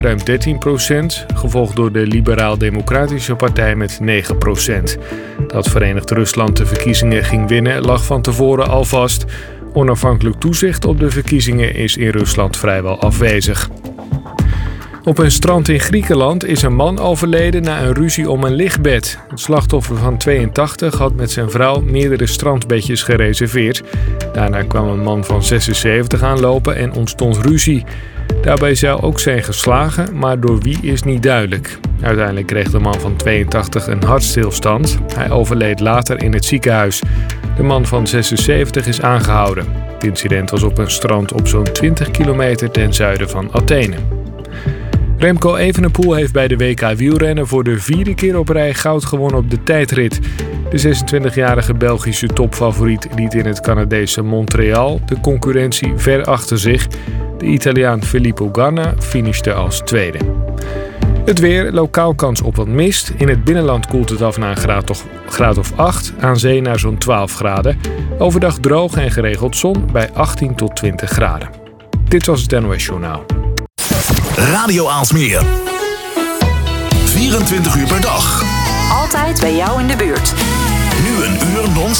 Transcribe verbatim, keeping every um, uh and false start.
ruim dertien procent, gevolgd door de Liberaal-Democratische Partij met negen procent. Dat Verenigd Rusland de verkiezingen ging winnen lag van tevoren al vast. Onafhankelijk toezicht op de verkiezingen is in Rusland vrijwel afwezig. Op een strand in Griekenland is een man overleden na een ruzie om een lichtbed. Het slachtoffer van tweeëntachtig had met zijn vrouw meerdere strandbedjes gereserveerd. Daarna kwam een man van zesenzeventig aanlopen en ontstond ruzie. Daarbij zou ook zijn geslagen, maar door wie is niet duidelijk. Uiteindelijk kreeg de man van tweeëntachtig een hartstilstand. Hij overleed later in het ziekenhuis. De man van zesenzeventig is aangehouden. Het incident was op een strand op zo'n twintig kilometer ten zuiden van Athene. Remco Evenepoel heeft bij de W K wielrennen voor de vierde keer op rij goud gewonnen op de tijdrit. De zesentwintigjarige Belgische topfavoriet liet in het Canadese Montreal de concurrentie ver achter zich. De Italiaan Filippo Ganna finishte als tweede. Het weer, lokaal kans op wat mist. In het binnenland koelt het af naar een graad of, graad of acht. Aan zee naar zo'n twaalf graden. Overdag droog en geregeld zon bij achttien tot twintig graden. Dit was het N O S Journaal. Radio Aalsmeer. vierentwintig uur per dag. Altijd bij jou in de buurt. Nu een uur non-stop.